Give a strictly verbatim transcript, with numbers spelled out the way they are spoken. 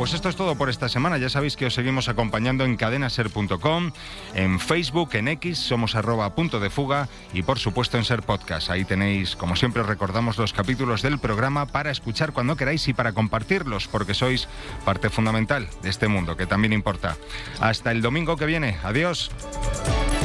pues esto es todo por esta semana. Ya sabéis que os seguimos acompañando en cadena ser punto com, en Facebook, en X, somos arroba punto de fuga y por supuesto en Ser Podcast. Ahí tenéis, como siempre os recordamos, los capítulos del programa para escuchar cuando queráis y para compartirlos, porque sois parte fundamental de este mundo que también importa. Hasta el domingo que viene. Adiós.